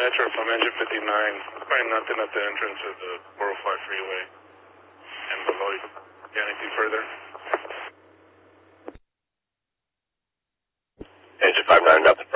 Metro from engine 59. Probably nothing at the entrance of the 405 freeway and below. Got anything further? Engine 59, nothing.